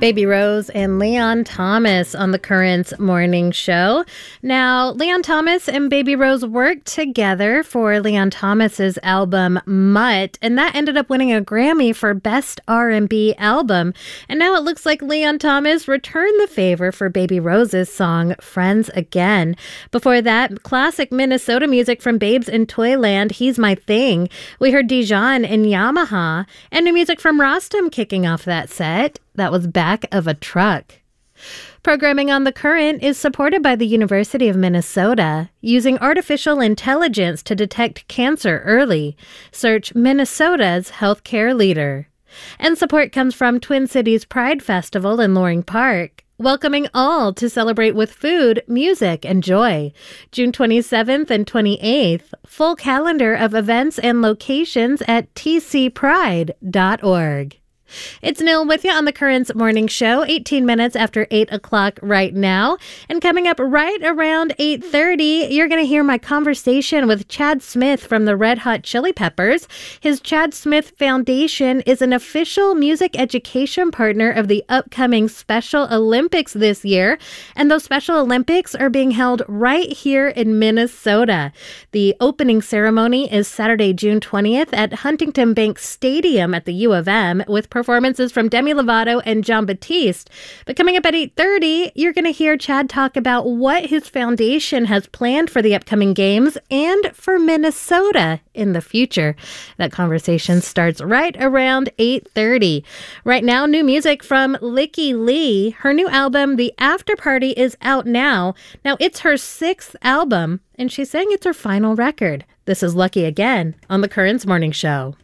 Baby Rose and Leon Thomas on the Currents Morning Show. Now, Leon Thomas and Baby Rose worked together for Leon Thomas's album Mutt, and that ended up winning a Grammy for Best R&B Album. And now it looks like Leon Thomas returned the favor for Baby Rose's song Friends Again. Before that, classic Minnesota music from Babes in Toyland, He's My Thing. We heard Dijon and Yamaha, and new music from Rostam kicking off that set. That was Back of a Truck. Programming on The Current is supported by the University of Minnesota, using artificial intelligence to detect cancer early. Search Minnesota's healthcare leader. And support comes from Twin Cities Pride Festival in Loring Park, welcoming all to celebrate with food, music, and joy. June 27th and 28th, full calendar of events and locations at tcpride.org. It's Nil with you on the Currents Morning Show, 18 minutes after 8 o'clock right now. And coming up right around 8:30, you're going to hear my conversation with Chad Smith from the Red Hot Chili Peppers. His Chad Smith Foundation is an official music education partner of the upcoming Special Olympics this year. And those Special Olympics are being held right here in Minnesota. The opening ceremony is Saturday, June 20th at Huntington Bank Stadium at the U of M with performances from Demi Lovato and Jon Batiste. But coming up at 8:30, you're going to hear Chad talk about what his foundation has planned for the upcoming games and for Minnesota in the future. That conversation starts right around 8:30. Right now, new music from Lykke Li. Her new album, The After Party, is out now. Now, it's her 6th album, and she's saying it's her final record. This is Lucky Again on the Currents Morning Show.